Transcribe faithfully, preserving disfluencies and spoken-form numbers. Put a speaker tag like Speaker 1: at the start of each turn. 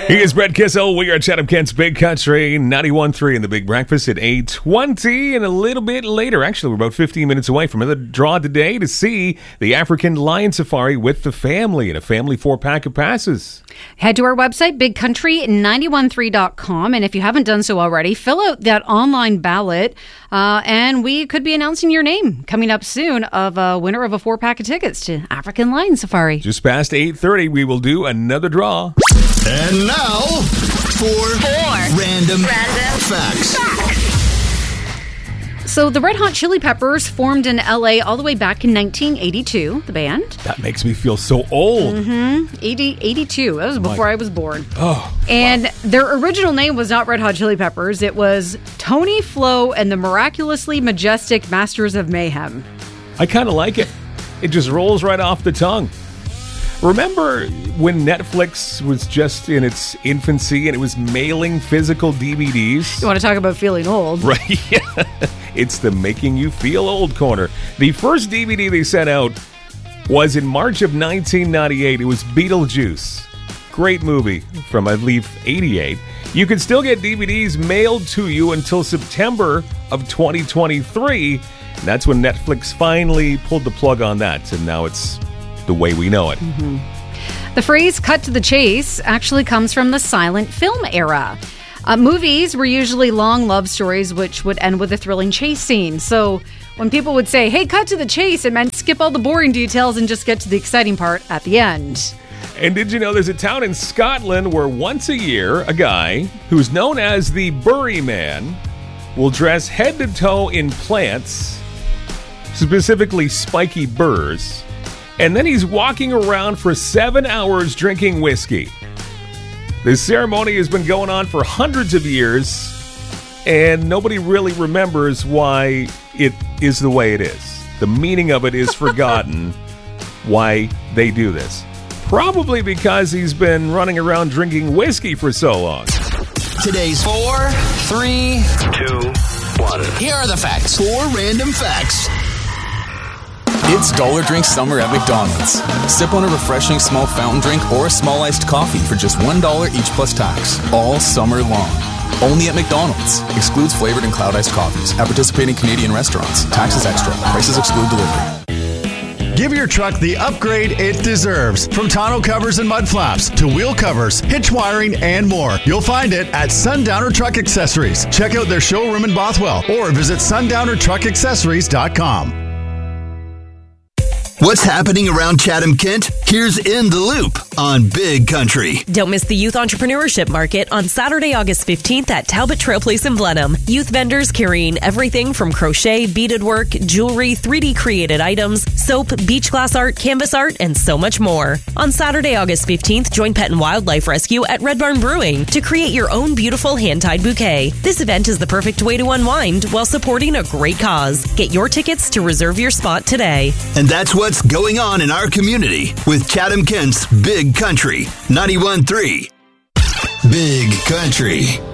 Speaker 1: He is Brett Kissel. We are Chatham Kent's Big Country, ninety-one point three in the Big Breakfast at eight twenty. And a little bit later, actually, we're about fifteen minutes away from another draw today to see the African Lion Safari with the family and a family four-pack of passes.
Speaker 2: Head to our website, big country nine one three dot com. And if you haven't done so already, fill out that online ballot. Uh, and we could be announcing your name coming up soon of a winner of a four-pack of tickets to African Lion Safari.
Speaker 1: Just past eight thirty, we will do another draw.
Speaker 3: And now, for,
Speaker 4: Four.
Speaker 3: Random,
Speaker 4: Random
Speaker 3: Facts.
Speaker 2: So the Red Hot Chili Peppers formed in L A all the way back in nineteen eighty-two, the band.
Speaker 1: That makes me feel so old.
Speaker 2: Mm-hmm. eighty, eighty-two. That was before
Speaker 1: my.
Speaker 2: I was born.
Speaker 1: Oh,
Speaker 2: and
Speaker 1: wow.
Speaker 2: Their original name was not Red Hot Chili Peppers. It was Tony, Flo, and the Miraculously Majestic Masters of Mayhem.
Speaker 1: I kind of like it. It just rolls right off the tongue. Remember when Netflix was just in its infancy and it was mailing physical D V Ds?
Speaker 2: You want to talk about feeling old?
Speaker 1: Right. Yeah. It's the Making You Feel Old corner. The first D V D they sent out was in March of nineteen ninety-eight. It was Beetlejuice. Great movie from, I believe, eighty-eight. You can still get D V Ds mailed to you until September of twenty twenty-three. And that's when Netflix finally pulled the plug on that. And now it's the way we know it.
Speaker 2: Mm-hmm. The phrase cut to the chase actually comes from the silent film era. Uh, movies were usually long love stories which would end with a thrilling chase scene. So when people would say, hey, cut to the chase, it meant skip all the boring details and just get to the exciting part at the end.
Speaker 1: And did you know there's a town in Scotland where once a year, a guy who's known as the Burry Man will dress head to toe in plants, specifically spiky burrs, and then he's walking around for seven hours drinking whiskey. This ceremony has been going on for hundreds of years, and nobody really remembers why it is the way it is. The meaning of it is forgotten, why they do this. Probably because he's been running around drinking whiskey for so long.
Speaker 3: Today's
Speaker 4: Four, three, two, one. Here are the facts.
Speaker 3: Four Random Facts.
Speaker 5: It's Dollar Drink Summer at McDonald's. Sip on a refreshing small fountain drink or a small iced coffee for just one dollar each plus tax. All summer long. Only at McDonald's. Excludes flavored and cloud iced coffees. At participating Canadian restaurants. Taxes extra. Prices exclude delivery.
Speaker 6: Give your truck the upgrade it deserves. From tonneau covers and mud flaps to wheel covers, hitch wiring, and more. You'll find it at Sundowner Truck Accessories. Check out their showroom in Bothwell or visit sundowner truck accessories dot com.
Speaker 3: What's happening around Chatham Kent? Here's In the Loop on Big Country.
Speaker 7: Don't miss the Youth Entrepreneurship Market on Saturday, August fifteenth at Talbot Trail Place in Blenheim. Youth vendors carrying everything from crochet, beaded work, jewelry, three D created items, soap, beach glass art, canvas art, and so much more. On Saturday, August fifteenth, join Pet and Wildlife Rescue at Red Barn Brewing to create your own beautiful hand-tied bouquet. This event is the perfect way to unwind while supporting a great cause. Get your tickets to reserve your spot today.
Speaker 3: And that's what's going on in our community with Chatham Kent's Big Country ninety-one point three. Big Country.